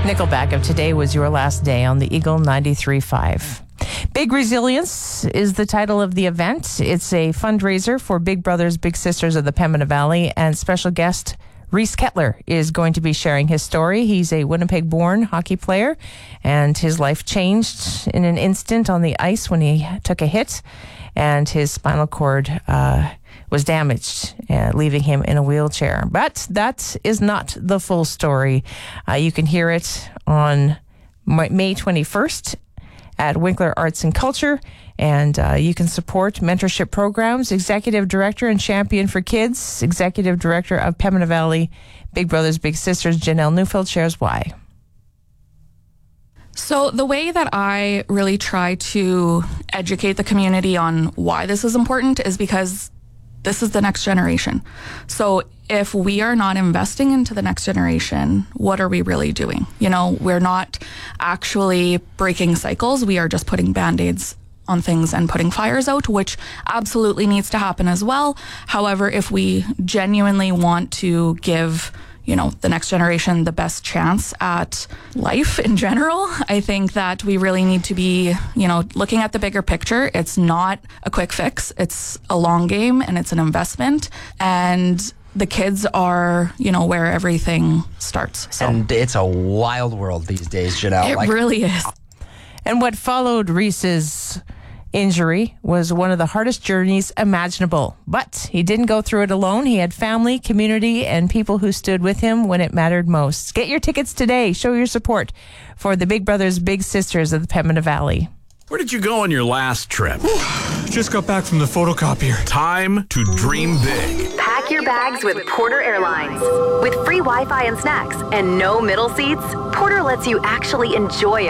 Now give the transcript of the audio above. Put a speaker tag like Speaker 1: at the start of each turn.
Speaker 1: Nickelback of Today Was Your Last Day on the Eagle 93.5. Big Resilience is the title of the event. It's a fundraiser for Big Brothers Big Sisters of the Pembina Valley, and special guest Reese Kettler is going to be sharing his story. He's a Winnipeg-born hockey player, and his life changed in an instant on the ice when he took a hit, and his spinal cord was damaged, leaving him in a wheelchair. But that is not the full story. You can hear it on May 21st at Winkler Arts and Culture, and you can support mentorship programs. Executive Director and Champion for Kids, Executive Director of Pembina Valley Big Brothers Big Sisters, Janelle Neufeld, shares why.
Speaker 2: So the way that I really try to educate the community on why this is important is because this is the next generation. So if we are not investing into the next generation, what are we really doing? You know, we're not actually breaking cycles. We are just putting Band-Aids on things and putting fires out, which absolutely needs to happen as well. However, if we genuinely want to give, you know, the next generation the best chance at life in general, I think that we really need to be, you know, looking at the bigger picture. It's not a quick fix. It's a long game, and it's an investment. And the kids are, you know, where everything starts. So.
Speaker 3: And it's a wild world these days, Janelle.
Speaker 2: It really is.
Speaker 1: And what followed Reese's injury was one of the hardest journeys imaginable. But he didn't go through it alone. He had family, community, and people who stood with him when it mattered most. Get your tickets today. Show your support for the Big Brothers Big Sisters of the Pembina Valley.
Speaker 4: Where did you go on your last trip?
Speaker 5: Just got back from the photocopier.
Speaker 4: Time to dream big.
Speaker 6: Pack your bags with Porter Airlines. With free Wi-Fi and snacks and no middle seats, Porter lets you actually enjoy a